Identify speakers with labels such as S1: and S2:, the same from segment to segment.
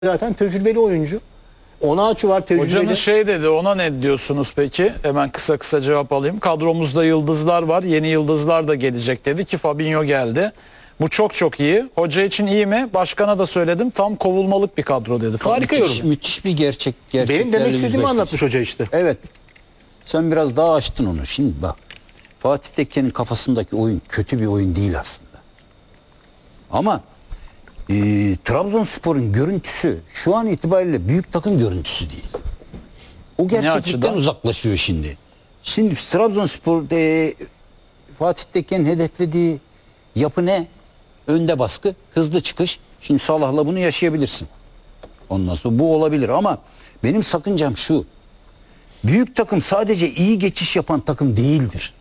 S1: zaten tecrübeli oyuncu. Onaçu var tecrübeli.
S2: Hocanın şey dedi, ona ne diyorsunuz peki? Hemen kısa cevap alayım. Kadromuzda yıldızlar var. Yeni yıldızlar da gelecek dedi ki Fabinho geldi. Bu çok iyi. Hoca için iyi mi? Başkana da söyledim. Tam kovulmalık bir kadro dedi.
S1: Harika yorum.
S3: Müthiş bir gerçek.
S1: Benim demek istediğimi anlatmış hoca işte.
S3: Evet. Sen biraz daha açtın onu. Şimdi bak. Fatih Tekke'nin kafasındaki oyun kötü bir oyun değil aslında. Ama Trabzonspor'un görüntüsü şu an itibariyle büyük takım görüntüsü değil. O gerçeklikten uzaklaşıyor şimdi. Şimdi Trabzonspor Fatih Tekke'nin hedeflediği yapı ne? Önde baskı, hızlı çıkış. Şimdi Salah'la bunu yaşayabilirsin. Ondan sonra bu olabilir ama benim sakıncam şu. Büyük takım sadece iyi geçiş yapan takım değildir.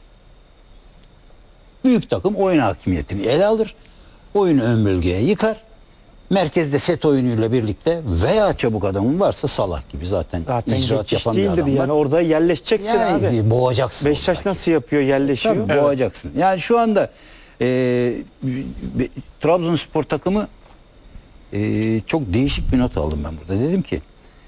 S3: Büyük takım oyun hakimiyetini ele alır. Oyunu ön bölgeye yıkar. Merkezde set oyunuyla birlikte veya çabuk adamın varsa Salah gibi zaten icraat yapan bir adam var.
S4: Yani orada yerleşeceksin
S3: yani
S4: abi.
S3: Boğacaksın.
S4: Beşiktaş nasıl yapıyor? Yerleşiyor.
S3: Tabii, boğacaksın. Yani şu anda Trabzonspor takımı çok değişik bir not aldım ben burada. Dedim ki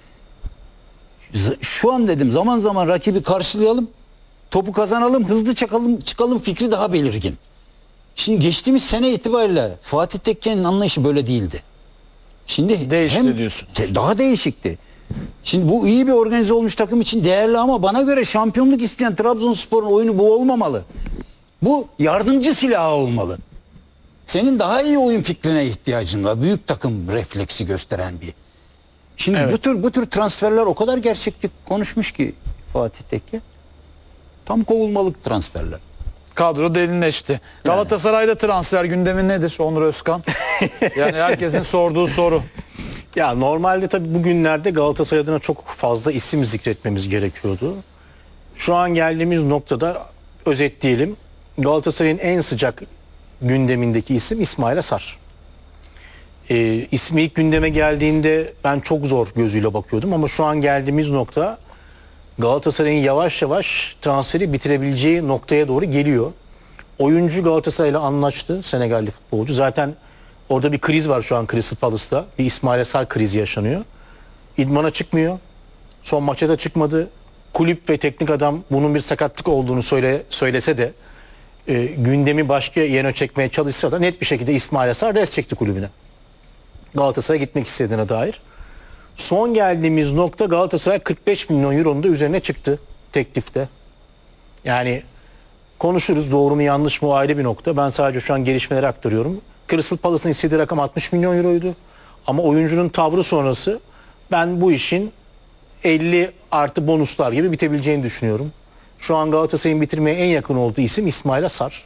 S3: şu an dedim zaman zaman rakibi karşılayalım, topu kazanalım, hızlı çıkalım fikri daha belirgin. Şimdi geçtiğimiz sene itibariyle Fatih Tekke'nin anlayışı böyle değildi. Şimdi
S2: değişti diyorsun.
S3: Daha değişikti. Şimdi bu iyi bir organize olmuş takım için değerli ama bana göre şampiyonluk isteyen Trabzonspor'un oyunu bu olmamalı. Bu yardımcı silahı olmalı. Senin daha iyi oyun fikrine ihtiyacın var. Büyük takım refleksi gösteren bir. Şimdi
S2: evet.
S3: bu tür transferler o kadar gerçekçi konuşmuş ki Fatih Tekke. Tam kovulmalık transferler.
S2: Kadro derinleşti. Galatasaray'da transfer gündemi nedir Onur Özkan? Yani herkesin sorduğu soru.
S1: Ya normalde tabii bugünlerde Galatasaray adına çok fazla isim zikretmemiz gerekiyordu. Şu an geldiğimiz noktada özetleyelim. Galatasaray'ın en sıcak gündemindeki isim İsmail Sarr. İsmi ilk gündeme geldiğinde ben çok zor gözüyle bakıyordum ama şu an geldiğimiz nokta Galatasaray'ın yavaş yavaş transferi bitirebileceği noktaya doğru geliyor. Oyuncu Galatasaray'la anlaştı, Senegalli futbolcu. Zaten orada bir kriz var şu an Crystal Palace'ta. Bir İsmail Sarr krizi yaşanıyor. İdmana çıkmıyor. Son maçta da çıkmadı. Kulüp ve teknik adam bunun bir sakatlık olduğunu söylese de gündemi başka yöne çekmeye çalışsa da net bir şekilde İsmail Sarr res çekti kulübüne. Galatasaray'a gitmek istediğine dair. Son geldiğimiz nokta Galatasaray 45 milyon euronun da üzerine çıktı teklifte. Yani konuşuruz doğru mu yanlış mı o ayrı bir nokta. Ben sadece şu an gelişmeleri aktarıyorum. Crystal Palace'ın istediği rakam 60 milyon euroydu. Ama oyuncunun tavrı sonrası ben bu işin 50 artı bonuslar gibi bitebileceğini düşünüyorum. Şu an Galatasaray'ın bitirmeye en yakın olduğu isim İsmail Sarr.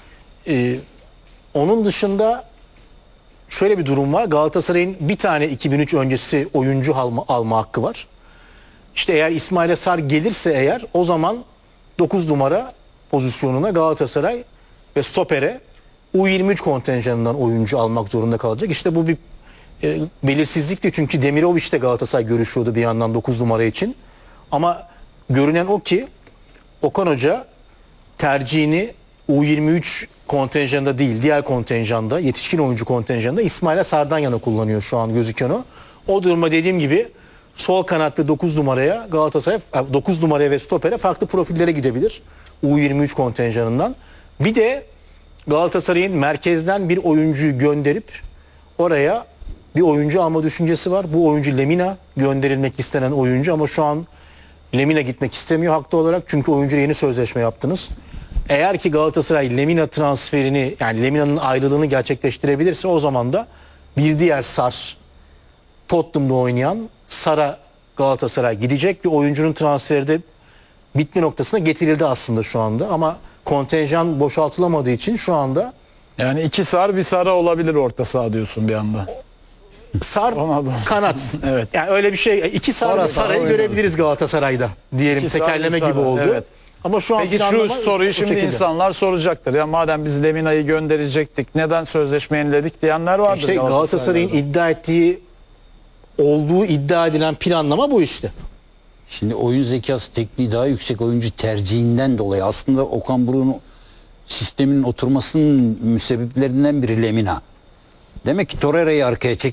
S1: Onun dışında şöyle bir durum var. Galatasaray'ın bir tane 2003 öncesi oyuncu alma hakkı var. İşte eğer İsmail Sarr gelirse eğer o zaman 9 numara pozisyonuna Galatasaray ve stopere U23 kontenjanından oyuncu almak zorunda kalacak. İşte bu bir belirsizlikti çünkü Demirovic de Galatasaray görüşüyordu bir yandan 9 numara için. Ama görünen o ki Okan Hoca tercihini U23 kontenjanında değil diğer kontenjanda yetişkin oyuncu kontenjanında İsmail Sarr'dan yana kullanıyor şu an gözüken o. O durumda dediğim gibi sol kanat ve 9 numaraya Galatasaray 9 numaraya ve stopere farklı profillere gidebilir. U23 kontenjanından. Bir de Galatasaray'ın merkezden bir oyuncuyu gönderip oraya bir oyuncu alma düşüncesi var. Bu oyuncu Lemina, gönderilmek istenen oyuncu ama şu an Lemina gitmek istemiyor haklı olarak çünkü oyuncu yeni sözleşme yaptınız. Eğer ki Galatasaray Lemina transferini yani Lemina'nın ayrılığını gerçekleştirebilirse o zaman da bir diğer Sarr Tottenham'da oynayan Sarr'a Galatasaray gidecek. Bir oyuncunun transferi de bitme noktasına getirildi aslında şu anda ama kontenjan boşaltılamadığı için şu anda
S2: yani 2 Sarr bir Sarra olabilir orta saha diyorsun bir anda.
S1: Sarr kanat.
S2: Evet.
S1: Yani öyle bir şey. 2 Sarr'ı görebiliriz Galatasaray'da diyelim tekerleme gibi oldu.
S2: Evet.
S1: Ama şu an
S2: peki şu soruyu şimdi insanlar soracaktır. Ya madem biz Lemina'yı gönderecektik neden sözleşme yeniledik diyenler vardır.
S1: İşte Galatasaray'ın iddia ettiği olduğu iddia edilen planlama bu işte.
S3: Şimdi oyun zekası tekniği daha yüksek oyuncu tercihinden dolayı aslında Okan Buruk'un sistemin oturmasının müsebbiplerinden biri Lemina. Demek ki Torreira'yı arkaya çekip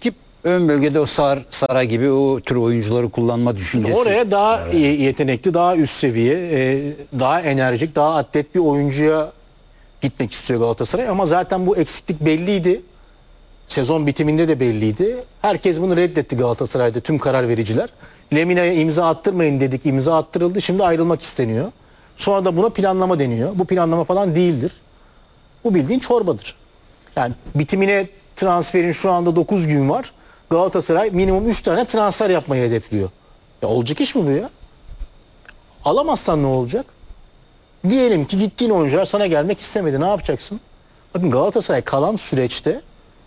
S3: ön bölgede o Sara gibi o tür oyuncuları kullanma düşüncesi.
S1: Oraya daha yetenekli, daha üst seviye, daha enerjik, daha atlet bir oyuncuya gitmek istiyor Galatasaray. Ama zaten bu eksiklik belliydi. Sezon bitiminde de belliydi. Herkes bunu reddetti Galatasaray'da, tüm karar vericiler. Lemina'ya imza attırmayın dedik, imza attırıldı. Şimdi ayrılmak isteniyor. Sonra da buna planlama deniyor. Bu planlama falan değildir. Bu bildiğin çorbadır. Yani bitimine transferin şu anda 9 gün var. Galatasaray minimum 3 tane transfer yapmayı hedefliyor. Ya olacak iş mi bu ya? Alamazsan ne olacak? Diyelim ki gittiğin oyuncular sana gelmek istemedi. Ne yapacaksın? Bakın Galatasaray kalan süreçte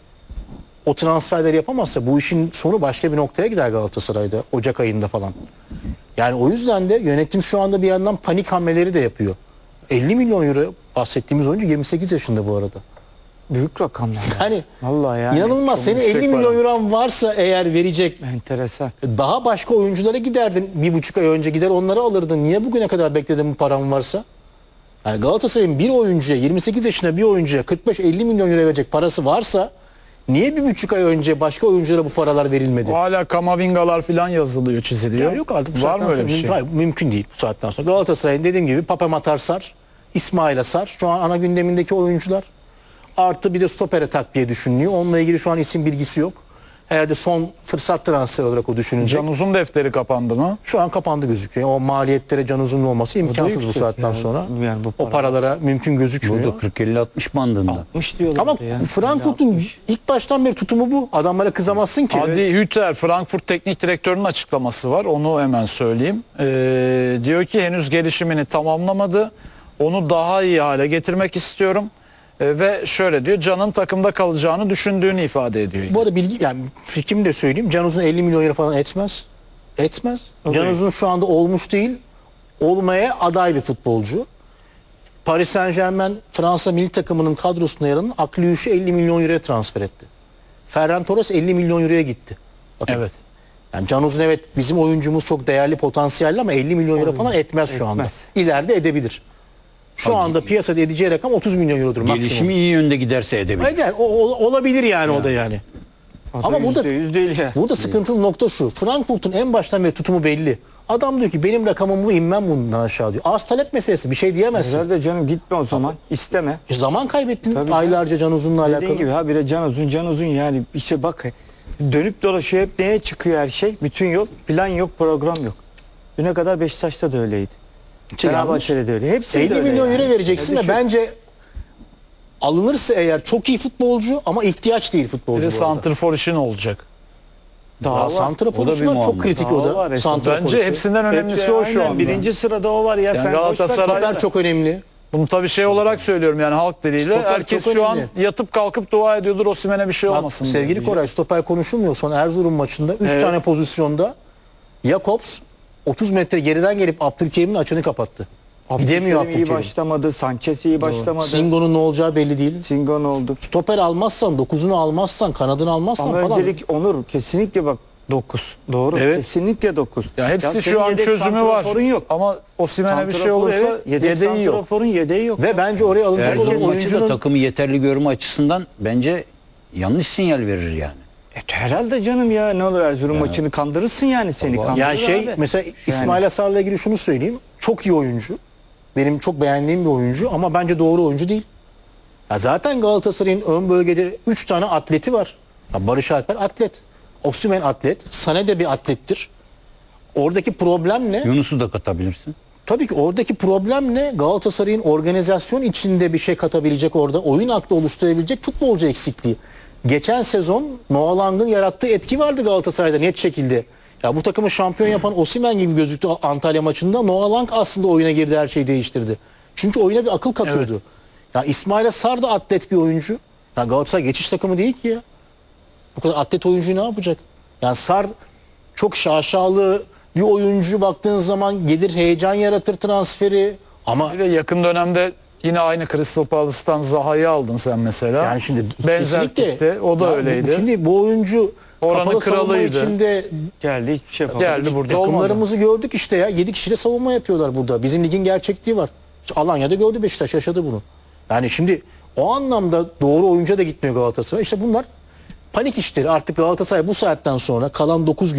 S1: o transferleri yapamazsa bu işin sonu başka bir noktaya gider Galatasaray'da. Ocak ayında falan. Yani o yüzden de yönetim şu anda bir yandan panik hamleleri de yapıyor. 50 milyon euro bahsettiğimiz oyuncu 28 yaşında bu arada.
S4: Büyük rakamlar.
S1: Yani,
S4: Vallahi yani.
S1: inanılmaz.
S4: Çok
S1: Senin
S4: yüksek
S1: 50 milyon
S4: para.
S1: euron varsa eğer verecek
S4: Enteresan.
S1: daha başka oyunculara giderdin. 1,5 ay önce gider onları alırdın. Niye bugüne kadar bekledin bu param varsa? Yani Galatasaray'ın bir oyuncuya 28 yaşında bir oyuncuya 45-50 milyon euro verecek parası varsa niye 1,5 ay önce başka oyunculara bu paralar verilmedi?
S2: Hala Kamavingalar falan yazılıyor, çiziliyor.
S1: Ya yok artık bu
S2: Var
S1: saatten
S2: mı öyle
S1: sonra
S2: bir şey?
S1: hayır, mümkün değil bu saatten sonra. Galatasaray'ın dediğim gibi Pape Matar Sar, İsmail Sar şu an ana gündemindeki oyuncular. Artı bir de stopere takviye düşünülüyor. Onunla ilgili şu an isim bilgisi yok. Herhalde son fırsat transferi olarak o düşünülecek.
S2: Can Uzun defteri kapandı mı?
S1: Şu an kapandı gözüküyor. O maliyetlere Can Uzun'un olması imkansız bu
S4: yüksek
S1: saatten
S4: ya.
S1: sonra.
S4: Yani bu
S1: o
S4: para.
S1: paralara mümkün gözükmüyor.
S3: Bu da 40-50-60 bandında.
S4: 60 diyorlar
S1: Ama
S4: ya.
S1: Frankfurt'un ilk baştan beri tutumu bu. Adamlara kızamazsın ki.
S2: Adi Hütter, Frankfurt Teknik Direktörü'nün açıklaması var. Onu hemen söyleyeyim. Diyor ki henüz gelişimini tamamlamadı. Onu daha iyi hale getirmek istiyorum. Ve şöyle diyor, Can'ın takımda kalacağını düşündüğünü ifade ediyor.
S1: Bu arada bilgi yani fikrimi de söyleyeyim. Can Uzun 50 milyon euro falan etmez. Etmez. Can Uzun şu anda olmuş değil. Olmaya aday bir futbolcu. Paris Saint-Germain Fransa milli takımının kadrosuna yer alan Akliuş'u 50 milyon euroya transfer etti. Ferran Torres 50 milyon euroya gitti. Bakın.
S2: Evet.
S1: Yani Can Uzun evet bizim oyuncumuz çok değerli potansiyelli ama 50 milyon euro falan etmez şu anda.
S4: Etmez.
S1: İleride edebilir. Şu anda piyasada edeceği rakam 30 milyon eurodur maksimum.
S3: Gelişimi iyi yönde giderse edebilir.
S1: Eder, olabilir yani o da yani. Ama burada
S4: %100 değil ya.
S1: Burada sıkıntılı nokta şu. Frankfurt'un en baştan beri tutumu belli. Adam diyor ki benim rakamım bu, inmem bundan aşağı diyor. Arz talep meselesi, bir şey diyemezsin.
S4: Herhalde canım gitme o zaman. İsteme.
S1: Zaman kaybettin
S4: Tabii
S1: aylarca Can Uzun'la
S4: Dediğin
S1: alakalı.
S4: gibi habire Can Uzun yani işte bak dönüp dolaşıyor hep neye çıkıyor her şey? Bütün yol plan yok, program yok. Düne kadar Beşiktaş'ta da öyleydi.
S1: Şey, yanlış.
S4: Fenerbahçe'de de öyle. Hepsi
S1: 50 milyon euro vereceksin
S4: Hadi
S1: ve bence alınırsa eğer çok iyi futbolcu ama ihtiyaç değil
S2: Bir
S1: futbolcu
S2: de
S1: bu arada.
S2: santrfor işin olacak.
S4: Daha var.
S1: Santrafor
S3: O da
S1: işi
S3: bir
S1: var, çok
S3: muamma.
S1: kritik
S4: Daha
S1: o da.
S4: var esas.
S1: Santrafor
S2: Bence
S1: işi.
S2: hepsinden önemlisi o şu
S4: Aynen,
S2: anda.
S4: birinci sırada o var ya. Sen
S2: Galatasaray-
S1: Stoper çok önemli.
S2: Bunu tabii şey olarak söylüyorum yani halk diliyle.
S1: Stoper
S2: Herkes
S1: çok
S2: şu an
S1: önemli.
S2: yatıp kalkıp dua ediyordur Osimhen'e bir şey
S1: Bak,
S2: olmasın.
S1: sevgili
S2: diye.
S1: Koray, stoper konuşulmuyor. Son Erzurum maçında 3
S4: Evet.
S1: tane pozisyonda Jakobs 30 metre geriden gelip Abdülkerim'in açını kapattı. Gidemiyor
S4: Abdülkerim iyi
S1: Abdülkerim.
S4: başlamadı. Sanchez iyi başlamadı.
S1: Singo'nun ne olacağı belli değil.
S4: Singon oldu.
S1: Stoper almazsan, 9'unu almazsan, kanadını almazsan
S4: Ama
S1: falan.
S4: öncelik Onur kesinlikle bak 9. Doğru.
S1: Evet.
S4: Kesinlikle 9.
S2: Ya hepsi şu an çözümü var.
S4: Yok.
S2: Ama Osimhen'e bir şey
S4: Santrafor,
S2: olursa
S4: evet. Yedek
S2: yedeği yok.
S4: santraforun yedeği yok.
S1: Ve bence oraya alınacak olan
S3: Erzurum maçı da
S1: oyuncunun
S3: takımı yeterli görme açısından bence yanlış sinyal verir yani.
S4: Herhalde canım ya ne olur Erzurum maçını kandırırsın yani seni kandırır
S1: yani şey
S4: abi.
S1: mesela İsmail Asar'la ilgili şunu söyleyeyim. Çok iyi oyuncu. Benim çok beğendiğim bir oyuncu ama bence doğru oyuncu değil. Ya zaten Galatasaray'ın ön bölgede 3 tane atleti var. Ya Barış Alper atlet. Osimhen atlet. Sané de bir atlettir. Oradaki problem ne?
S3: Yunus'u da katabilirsin.
S1: Tabii ki oradaki problem ne? Galatasaray'ın organizasyon içinde bir şey katabilecek orada, oyun aklı oluşturabilecek futbolcu eksikliği. Geçen sezon Noah Lang'ın yarattığı etki vardı Galatasaray'da net şekilde. Ya bu takımı şampiyon yapan Osimhen gibi gözüktü Antalya maçında. Noah Lang aslında oyuna girdi, her şeyi değiştirdi. Çünkü oyuna bir akıl katıyordu.
S2: Evet.
S1: Ya İsmail Sarr da atlet bir oyuncu. Ya Galatasaray geçiş takımı değil ki ya. Bu kadar atlet oyuncuyu ne yapacak? Yani Sarr çok şaşalı bir oyuncu, baktığın zaman gelir heyecan yaratır transferi ama
S2: Bir de yakın dönemde yine aynı Crystal Palace'tan Zaha'yı aldın sen mesela.
S1: yani şimdi
S2: benzer
S1: kesinlikle
S2: tipte. O da
S1: ya
S2: öyleydi.
S1: Şimdi bu oyuncu
S2: Oranın
S1: kapalı savunma
S2: kralıydı.
S1: içinde
S4: Geldi hiçbir şey yapamadı.
S2: Geldi burada olmadı.
S1: takımlarımızı gördük işte ya. 7 kişiyle savunma yapıyorlar burada. Bizim ligin gerçekliği var. İşte Alanya'da gördü Beşiktaş, yaşadı bunu. Yani şimdi o anlamda doğru oyuncuya da gitmiyor Galatasaray. İşte bunlar panik iştir. Artık Galatasaray bu saatten sonra kalan 9